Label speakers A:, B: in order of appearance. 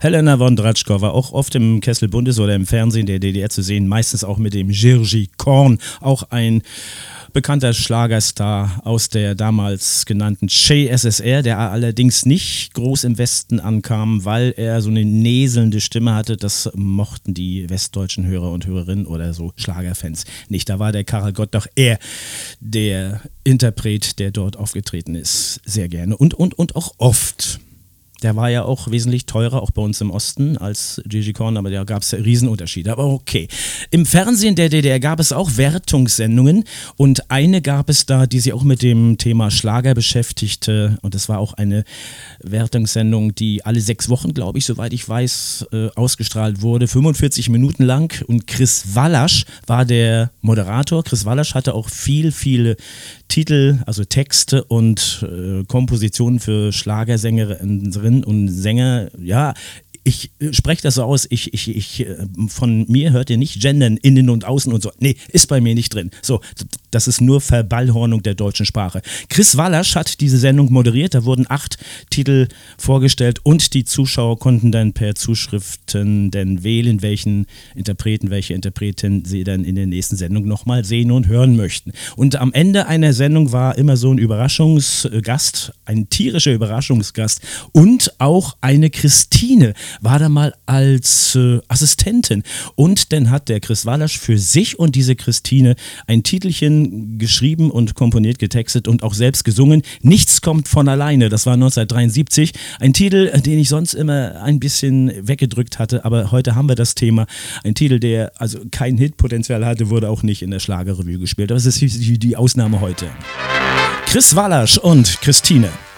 A: Helena Wondratschko war auch oft im Kessel Bundes oder im Fernsehen der DDR zu sehen, meistens auch mit dem Jiří Korn, auch ein bekannter Schlagerstar aus der damals genannten CSSR, der allerdings nicht groß im Westen ankam, weil er so eine näselnde Stimme hatte. Das mochten die westdeutschen Hörer und Hörerinnen oder so Schlagerfans nicht. Da war der Karel Gott doch eher der Interpret, der dort aufgetreten ist, sehr gerne und auch oft. Der war ja auch wesentlich teurer, auch bei uns im Osten, als Jiří Korn, aber da gab es ja Riesenunterschiede. Aber okay. Im Fernsehen der DDR gab es auch Wertungssendungen und eine gab es da, die sich auch mit dem Thema Schlager beschäftigte. Und das war auch eine Wertungssendung, die alle 6 Wochen, glaube ich, soweit ich weiß, ausgestrahlt wurde. 45 Minuten lang. Und Chris Wallasch war der Moderator. Chris Wallasch hatte auch viele Titel, also Texte und Kompositionen für Schlagersängerinnen und Sänger. Ja, ich spreche das so aus, von mir hört ihr nicht gendern, innen und außen und so. Nee, ist bei mir nicht drin. So, das ist nur Verballhornung der deutschen Sprache. Chris Wallasch hat diese Sendung moderiert, da wurden 8 Titel vorgestellt und die Zuschauer konnten dann per Zuschriften dann wählen, welche Interpretin sie dann in der nächsten Sendung nochmal sehen und hören möchten. Und am Ende einer Sendung war immer so ein Überraschungsgast, ein tierischer Überraschungsgast und auch eine Christine war da mal als Assistentin. Und dann hat der Chris Wallasch für sich und diese Christine ein Titelchen geschrieben und komponiert, getextet und auch selbst gesungen. Nichts kommt von alleine, das war 1973. Ein Titel, den ich sonst immer ein bisschen weggedrückt hatte, aber heute haben wir das Thema. Ein Titel, der also kein Hitpotenzial hatte, wurde auch nicht in der Schlagerrevue gespielt. Aber es ist die Ausnahme heute. Chris Wallasch und Christine.